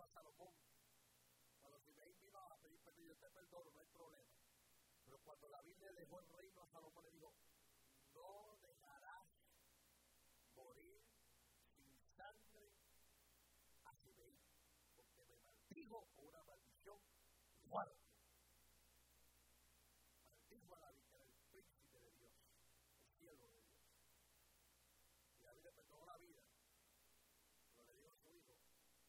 Salomón, cuando Simeí vino a pedir perdón, yo te perdono, no hay problema. Pero cuando David le dejó el reino a Salomón, le dijo, no dejarás morir sin sangre a Simeí, porque me maldijo con una maldición fuerte. Maldijo a David, que era el príncipe de Dios, el siervo de Dios. Y David le perdonó la vida, pero le dijo a su hijo,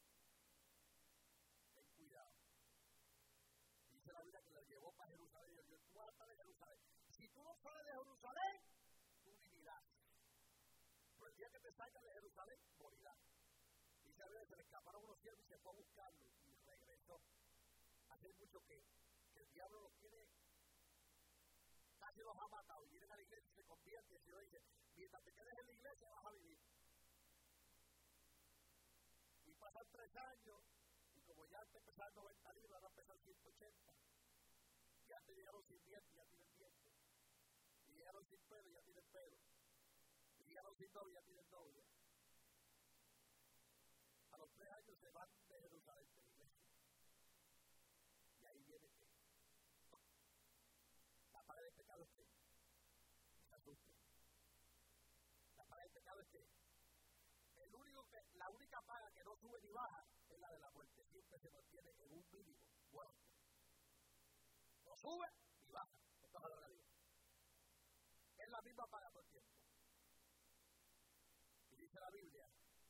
ten cuidado. Dice la Biblia que le llevó para Jerusalén, y dijo, tú vas a estar en Jerusalén. Si tú no sales de Jerusalén, tú vivirás. Pero el día que te salgas de Jerusalén, morirás. Dice a veces se le escaparon unos siervos y se fue a buscarlo y regresó. Hace mucho que el diablo los tiene, casi los ha matado, y vienen a la iglesia y se convierten. Y el Señor dice, mientras te quedes en la iglesia vas a vivir. Y pasan 3 años, y como ya antes pesaban 90 libras, ahora pesan 180. Y antes llegaron sin dientes, ya tienen dientes. Y llegaron sin pelo, ya tienen pelo. Y llegaron sin novia, ya tienen novia. A los 3 años se van de Jerusalén, de la iglesia. Y ahí viene que la paga del pecado es que se asuste. La paga del pecado es que la única paga que no sube ni baja es la de la muerte. Siempre se mantiene en un mínimo muerto. No sube ni baja. Esto es la realidad. Es la misma paga todo el tiempo. Y dice la Biblia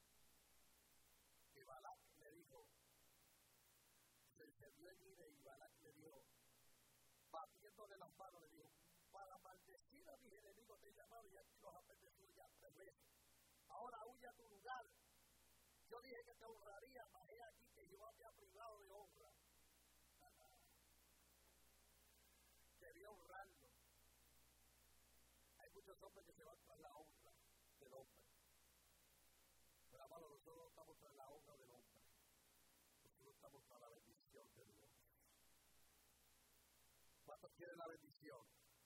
que Balac le dijo, se encendió en ira y Balac le dijo, batiéndole las manos, le dijo, para maldecir a mis enemigos te he llamado y aquí los has bendecido ya 3 veces. Ahora huye a tu lugar. Yo dije que te honraría, mas he aquí que Jehová te ha privado de honra. Quería honrarlo. Hay muchos hombres que se van tras la honra del hombre. Pero amado, nosotros no estamos tras la honra del hombre. Nosotros estamos tras la bendición de Dios. ¿Cuántos quieren la bendición?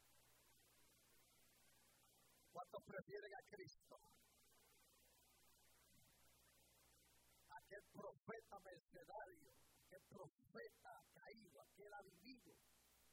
¿Cuántos prefieren a Cristo? Aquel profeta mercenario, aquel profeta caído, aquel ha vivido